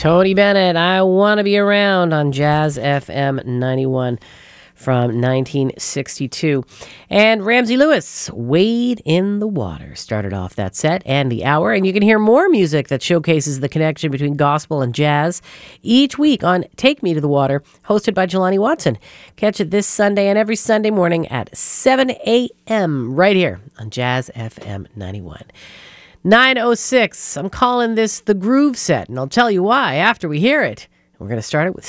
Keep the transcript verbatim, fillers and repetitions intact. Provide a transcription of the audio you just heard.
Tony Bennett, I Want to Be Around on Jazz F M ninety-one from nineteen sixty-two. And Ramsey Lewis, Wade in the Water, started off that set and the hour. And you can hear more music that showcases the connection between gospel and jazz each week on Take Me to the Water, hosted by Jelani Watson. Catch it this Sunday and every Sunday morning at seven a.m. right here on Jazz F M ninety-one. nine oh six. I'm calling this the Groove Set, and I'll tell you why after we hear it. We're going to start it with